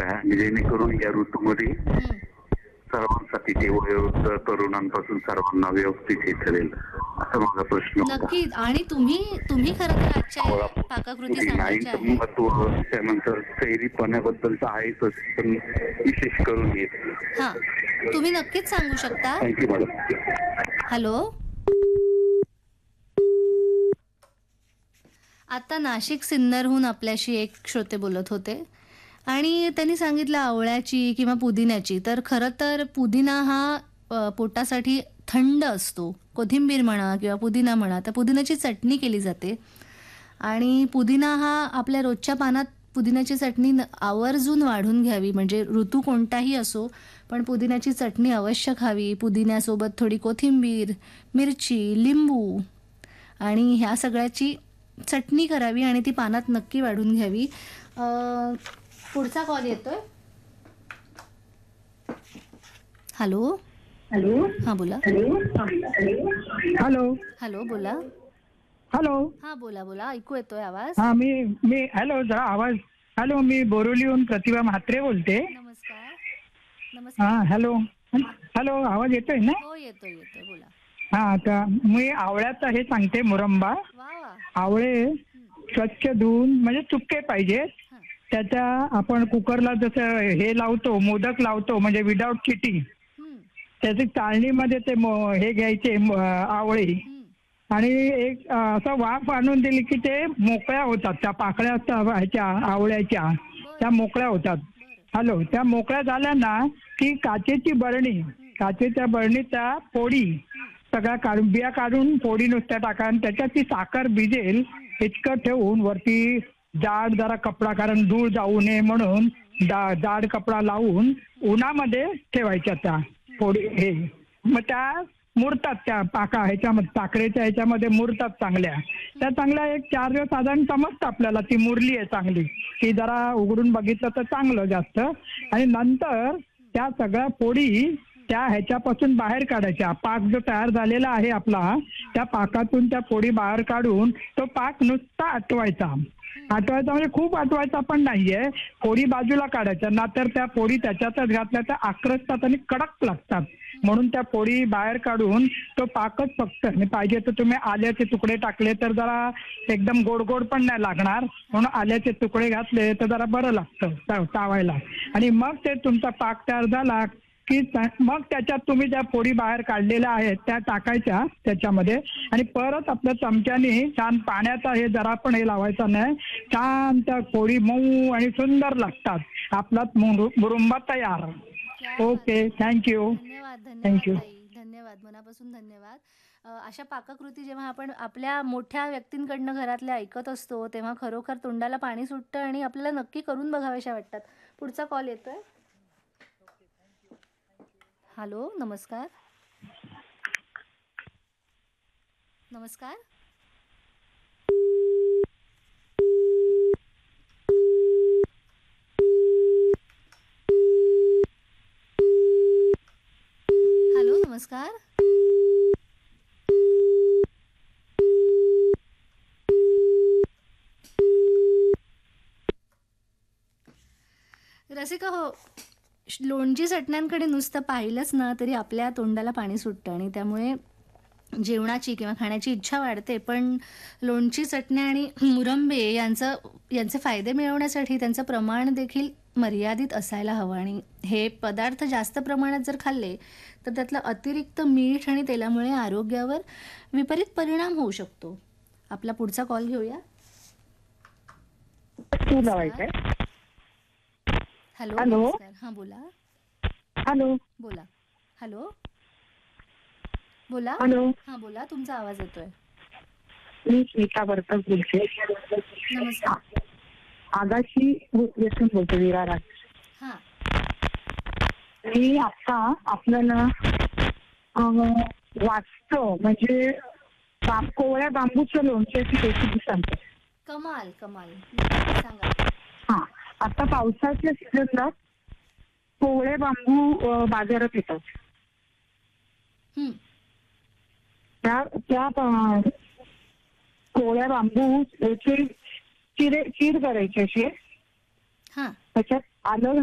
पाकळ्या, जेणेकरून या ऋतूमध्ये सर्वांसाठी ते वयोवृद्ध तरुणांपासून सर्वांना व्यवस्थित हे ठरेल, असा माझा प्रश्न होता. नक्की. आणि तुम्ही तुम्ही खरं तर आजच्या पाककृती सांगायच्या आहे. महत्व त्यानंतर शहरीपणाबद्दलचं आहेच, पण विशेष करून येत. हा, तुम्ही नक्कीच सांगू शकता. Thank you madam. हॅलो. आता नाशिक सिन्नरहून आपल्याशी एक श्रोते बोलत होते आणि त्यांनी सांगितलं आवळ्याची किंवा पुदिन्याची. तर खरं तर पुदिना हा पोटासाठी थंड असतो. कोथिंबीर म्हणा किंवा पुदिना म्हणा, तर पुदिन्याची चटणी केली जाते आणि पुदिना हा आपल्या रोजच्या पानात पुदिन्याची चटणी आवर्जून वाढून घ्यावी. म्हणजे ऋतू कोणताही असो, पण पुदिन्याची चटणी अवश्य खावी. पुदिन्यासोबत थोडी कोथिंबीर, मिरची, लिंबू आणि ह्या सगळ्याची चटणी करावी आणि ती पानात नक्की वाढून घ्यावी. पुढचा कॉल येतोय. हॅलो. हॅलो. हां बोला. हॅलो. हॅलो बोला. हॅलो. हां बोला बोला, ऐकू येतोय आवाज. हा मी हॅलो, जरा आवाज. हॅलो, मी बोरिवलीहून प्रतिभा म्हात्रे बोलते. नमस्कार. हा नमस्कार. हॅलो. हॅलो, आवाज येतोय ना? हो येतोय येतोय, बोला. हा, आता मी आवळ्याचं हे सांगते, मुरंबा. वा वा. आवळे स्वच्छ धुवून, म्हणजे चुके पाहिजे. त्याच्या आपण कुकरला जसं हे लावतो, मोदक लावतो, म्हणजे विदाउट चिटी, त्याची चाळणीमध्ये ते हे घ्यायचे आवळे, आणि एक असं वाफ आणून दिली की ते मोकळ्या होतात. त्या पाकळ्या ह्याच्या आवळ्याच्या त्या मोकळ्या होतात. हॅलो, त्या मोकळ्या झाल्या ना की काचेच्या बरणीत त्या फोडी सगळ्या काढून, बिया काढून फोडी नुसत्या टाका आणि त्याच्यात ती साखर भिजेल इतकं ठेवून वरती जाड जरा कपडा, कारण धूळ जाऊ नये म्हणून जाड कपडा लावून उन्हामध्ये ठेवायच्या त्या फोडी. हे मग त्या मुरतात, त्या ह्याच्यामध्ये साखरेच्या ह्याच्यामध्ये मुरतात चांगल्या. त्या चांगल्या एक 4 दिवस साधारण समजतं आपल्याला ती मुरली आहे चांगली, की जरा उघडून बघितलं तर चांगलं जास्त. आणि नंतर त्या सगळ्या फोडी त्या ह्याच्यापासून बाहेर काढायच्या. पाक जो तयार झालेला आहे आपला, त्या पाकातून त्या फोडी बाहेर काढून तो पाक नुसता आटवायचा म्हणजे खूप आटवायचा पण नाहीये. फोडी बाजूला काढायच्या, नाहीतर त्या फोडी त्याच्यातच घातल्या तर आक्रसतात आणि कडक लागतात. म्हणून त्या फोडी बाहेर काढून तो पाकच फक्त, पाहिजे तर तुम्ही आल्याचे तुकडे टाकले तर जरा एकदम गोड गोड पण नाही लागणार, म्हणून आल्याचे तुकडे घातले तर जरा बरं लागतं चावायला. आणि मग ते तुमचा पाक तयार झाला की मग त्याच्यात तुम्ही ज्या फोडी बाहेर काढलेल्या आहेत त्या टाकायच्या त्याच्यामध्ये, आणि परत आपल्या चमच्याने छान पाण्याचा हे जरा पण हे लावायचा नाही, छान त्या फोडी मऊ आणि सुंदर लागतात. आपला मुरुंबा तयार. Okay, thank you. धन्यवाद. धन्यवाद ताई, धन्यवाद, मनापासून धन्यवाद. अशा पाककृती जेव्हा आपण आपल्या मोठ्या व्यक्तींकडनं घरातल्या ऐकत असतो तेव्हा खरोखर तोंडाला पाणी सुटतं आणि आपल्याला नक्की करून बघाव्याशा वाटतात. पुढचा कॉल येतोय. हॅलो, नमस्कार. नमस्कार. हॅलो, नमस्कार. रसिका हो, लोणची चटण्यांकडे नुसतं पाहिलंच ना तरी आपल्या तोंडाला पाणी सुटतं आणि त्यामुळे जेवणाची किंवा खाण्याची इच्छा वाढते. पण लोणची चटण्या आणि मुरंबे यांचे फायदे मिळवण्यासाठी त्यांचं प्रमाण देखील मर्यादित असायला हवं. आणि हे पदार्थ जास्त प्रमाणात जर खाल्ले तर त्यातलं अतिरिक्त मीठ आणि तेलामुळे आरोग्यावर विपरीत परिणाम होऊ शकतो. आपला पुढचा कॉल घेऊया. हॅलो. नमस्कार. हां बोला. हॅलो. बोला. हॅलो. बोला. हॅलो. हां बोला, तुमचा आवाज येतोय. मी स्मिता बर्तक बोलते. नमस्कार. आगाशी येथून बोलते, विरार. हां. मी आता आपल्याला वाचतो म्हणजे कोवळ्या बांबूचं लोणच्याची रेसिपी सांगते. कमाल कमाल, सांगा. हा, आता पावसाच्या सीझनला कोवळे बांबू बाजारात येतात. त्या कोवळ्या बांबू चीर करायची अशी, त्याच्यात आलं